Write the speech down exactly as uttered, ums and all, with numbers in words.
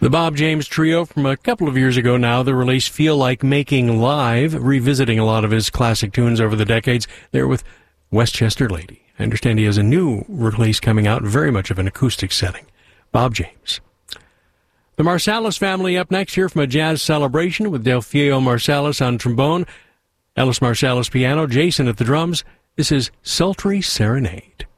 The Bob James Trio from a couple of years ago now, the release Feel Like Making Live, revisiting a lot of his classic tunes over the decades. They're with Westchester Lady. I understand he has a new release coming out, very much of an acoustic setting. Bob James. The Marsalis family up next here from a jazz celebration with Delfino Marsalis on trombone, Ellis Marsalis piano, Jason at the drums. This is Sultry Serenade.